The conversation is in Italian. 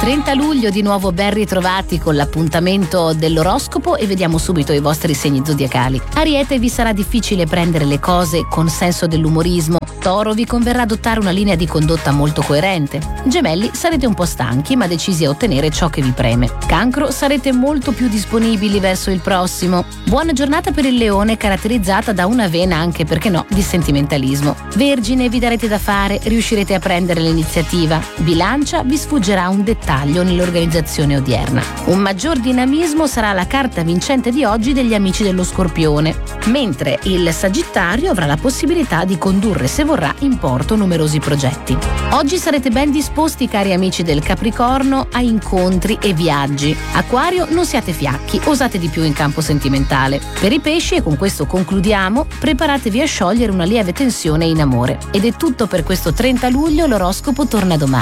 30 luglio di nuovo ben ritrovati con l'appuntamento dell'oroscopo e vediamo subito i vostri segni zodiacali. Ariete, vi sarà difficile prendere le cose con senso dell'umorismo. Toro, vi converrà adottare una linea di condotta molto coerente. Gemelli, sarete un po' stanchi ma decisi a ottenere ciò che vi preme. Cancro, sarete molto più disponibili verso il prossimo. Buona giornata per il Leone, caratterizzata da una vena anche, perché no, di sentimentalismo. Vergine, vi darete da fare, riuscirete a prendere l'iniziativa. Bilancia, vi sfuggerà un dettaglio nell'organizzazione odierna. Un maggior dinamismo sarà la carta vincente di oggi degli amici dello Scorpione, mentre il Sagittario avrà la possibilità di condurre, se vorrà, in porto numerosi progetti. Oggi sarete ben disposti, cari amici del Capricorno, a incontri e viaggi. Acquario, non siate fiacchi, osate di più in campo sentimentale. Per i Pesci, e con questo concludiamo, preparatevi a sciogliere una lieve tensione in amore. Ed è tutto per questo 30 luglio, l'oroscopo torna domani.